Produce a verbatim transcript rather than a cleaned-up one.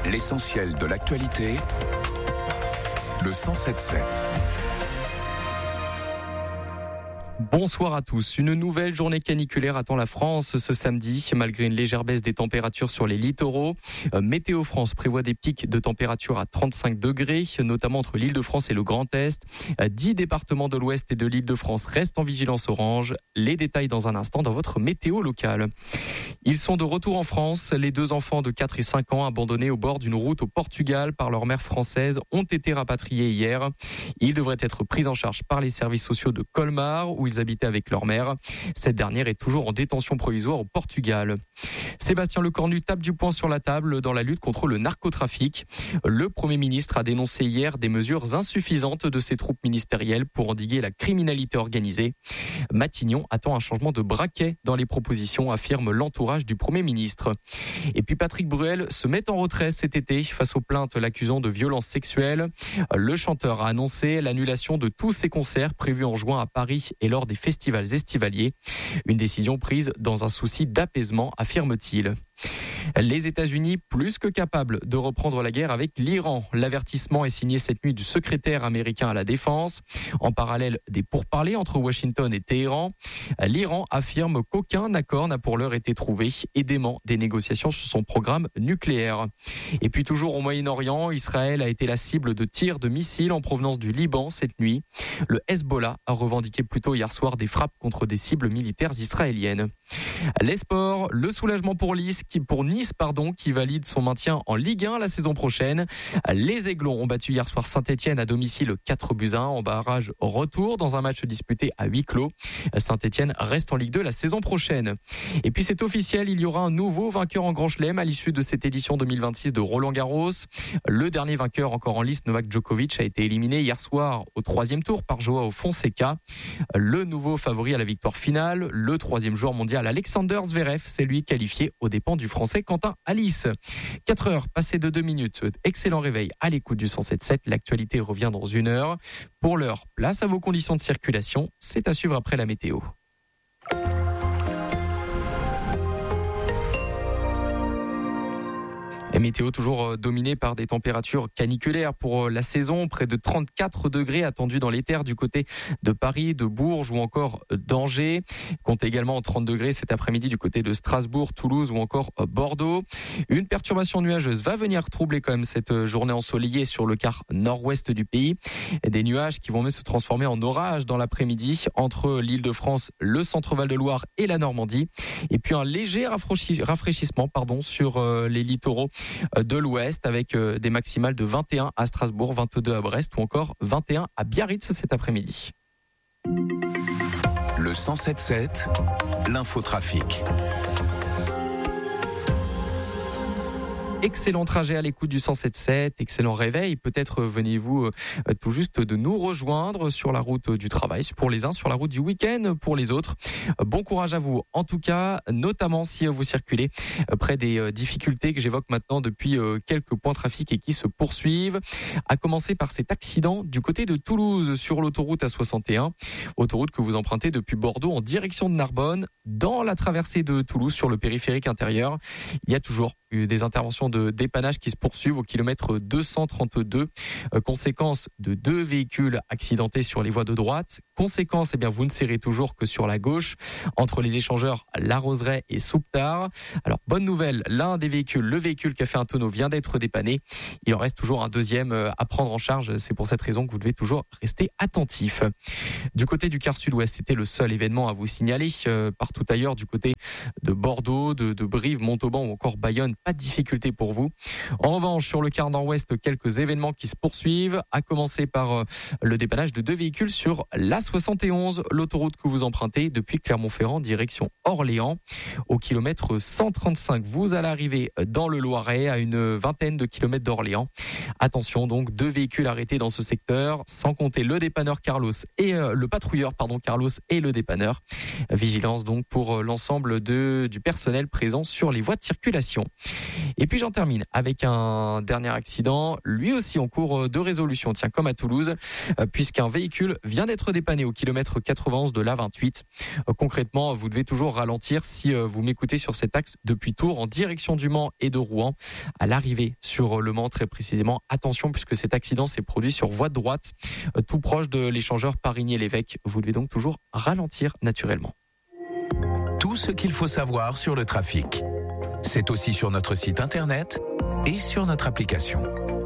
L'essentiel de l'actualité, le cent sept sept. Bonsoir à tous. Une nouvelle journée caniculaire attend la France ce samedi, malgré une légère baisse des températures sur les littoraux. Euh, Météo France prévoit des pics de température à trente-cinq degrés, notamment entre l'Île-de-France et le Grand Est. Euh, dix départements de l'Ouest et de l'Île-de-France restent en vigilance orange. Les détails dans un instant dans votre météo locale. Ils sont de retour en France. Les deux enfants de quatre et cinq ans abandonnés au bord d'une route au Portugal par leur mère française ont été rapatriés hier. Ils devraient être pris en charge par les services sociaux de Colmar, où ils habitaient avec leur mère. Cette dernière est toujours en détention provisoire au Portugal. Sébastien Lecornu tape du poing sur la table dans la lutte contre le narcotrafic. Le Premier ministre a dénoncé hier des mesures insuffisantes de ses troupes ministérielles pour endiguer la criminalité organisée. Matignon attend un changement de braquet dans les propositions, affirme l'entourage du Premier ministre. Et puis Patrick Bruel se met en retrait cet été face aux plaintes l'accusant de violences sexuelles. Le chanteur a annoncé l'annulation de tous ses concerts prévus en juin à Paris et lors des festivals estivaliers. Une décision prise dans un souci d'apaisement, affirme-t-il. Les États-Unis plus que capables de reprendre la guerre avec l'Iran. L'avertissement est signé cette nuit du secrétaire américain à la Défense. En parallèle des pourparlers entre Washington et Téhéran, l'Iran affirme qu'aucun accord n'a pour l'heure été trouvé et dément des négociations sur son programme nucléaire. Et puis toujours au Moyen-Orient, Israël a été la cible de tirs de missiles en provenance du Liban cette nuit. Le Hezbollah a revendiqué plus tôt hier soir des frappes contre des cibles militaires israéliennes. Les sports, le soulagement pour Nice, qui, pour Nice pardon, qui valide son maintien en Ligue un la saison prochaine. Les Aiglons ont battu hier soir Saint-Etienne à domicile quatre buts à un en barrage retour dans un match disputé à huis clos. Saint-Etienne reste en Ligue deux la saison prochaine. Et puis c'est officiel, il y aura un nouveau vainqueur en Grand Chelem à l'issue de cette édition deux mille vingt-six de Roland-Garros. Le dernier vainqueur encore en lice, Novak Djokovic, a été éliminé hier soir au troisième tour par Joao Fonseca. Le nouveau favori à la victoire finale, le troisième joueur mondial Alexander Zverev, c'est lui qualifié aux dépens du Français Quentin Alice. quatre heures passées de deux minutes. Excellent réveil à l'écoute du cent sept sept. L'actualité revient dans une heure. Pour l'heure, place à vos conditions de circulation. C'est à suivre après la météo. Et météo toujours dominée par des températures caniculaires pour la saison, près de trente-quatre degrés attendus dans les terres du côté de Paris, de Bourges ou encore d'Angers. Compte également trente degrés cet après-midi du côté de Strasbourg, Toulouse ou encore Bordeaux. Une perturbation nuageuse va venir troubler quand même cette journée ensoleillée sur le quart nord-ouest du pays. Et des nuages qui vont même se transformer en orage dans l'après-midi entre l'Île-de-France, le centre-Val de Loire et la Normandie. Et puis un léger rafraîchissement pardon, sur les littoraux de l'Ouest avec des maximales de vingt et un à Strasbourg, vingt-deux à Brest ou encore vingt et un à Biarritz cet après-midi. Le cent sept sept, l'infotrafic. Excellent trajet à l'écoute du cent sept sept, excellent réveil. Peut-être venez-vous euh, tout juste de nous rejoindre sur la route du travail pour les uns, sur la route du week-end pour les autres. Bon courage à vous. En tout cas, notamment si vous circulez près des difficultés que j'évoque maintenant depuis quelques points trafic et qui se poursuivent. À commencer par cet accident du côté de Toulouse sur l'autoroute A soixante et un. Autoroute que vous empruntez depuis Bordeaux en direction de Narbonne. Dans la traversée de Toulouse sur le périphérique intérieur, il y a toujours eu des interventions de dépannage qui se poursuivent au kilomètre deux cent trente-deux. Euh, conséquence de deux véhicules accidentés sur les voies de droite. Conséquence, eh bien, vous ne serrez toujours que sur la gauche, entre les échangeurs La Roseraie et Souptard. Alors, bonne nouvelle, l'un des véhicules, le véhicule qui a fait un tonneau vient d'être dépanné. Il en reste toujours un deuxième à prendre en charge. C'est pour cette raison que vous devez toujours rester attentif. Du côté du quart sud-ouest, c'était le seul événement à vous signaler. Euh, partout ailleurs, du côté de Bordeaux, de, de Brive, Montauban ou encore Bayonne, pas de difficulté pour vous. En revanche, sur le quart nord-ouest, quelques événements qui se poursuivent, à commencer par le dépannage de deux véhicules sur l'A soixante et onze, l'autoroute que vous empruntez depuis Clermont-Ferrand, direction Orléans. Au kilomètre cent trente-cinq, vous allez arriver dans le Loiret, à une vingtaine de kilomètres d'Orléans. Attention donc, deux véhicules arrêtés dans ce secteur, sans compter le dépanneur Carlos et euh, le patrouilleur, pardon, Carlos et le dépanneur. Vigilance donc pour l'ensemble de, du personnel présent sur les voies de circulation. Et puis j'en termine avec un dernier accident, lui aussi en cours de résolution, tiens, comme à Toulouse, puisqu'un véhicule vient d'être dépanné au kilomètre quatre-vingt-onze de l'A vingt-huit. Concrètement, vous devez toujours ralentir si vous m'écoutez sur cet axe depuis Tours en direction du Mans et de Rouen. À l'arrivée sur le Mans, très précisément, attention puisque cet accident s'est produit sur voie droite, tout proche de l'échangeur Parigny-l'Évêque. Vous devez donc toujours ralentir naturellement. Tout ce qu'il faut savoir sur le trafic. C'est aussi sur notre site internet et sur notre application.